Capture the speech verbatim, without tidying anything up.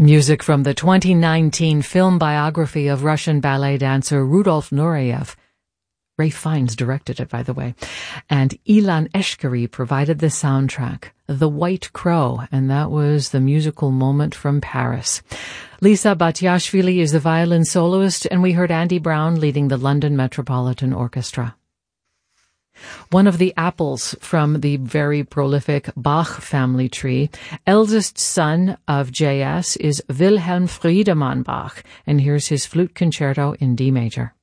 Music from the twenty nineteen film biography of Russian ballet dancer Rudolf Nureyev. Ralph Fiennes directed it, by the way. And Ilan Eshkeri provided the soundtrack, The White Crow, and that was the musical moment from Paris. Lisa Batiashvili is the violin soloist, and we heard Andy Brown leading the London Metropolitan Orchestra. One of the apples from the very prolific Bach family tree, eldest son of J S, is Wilhelm Friedemann Bach, and here's his flute concerto in D major.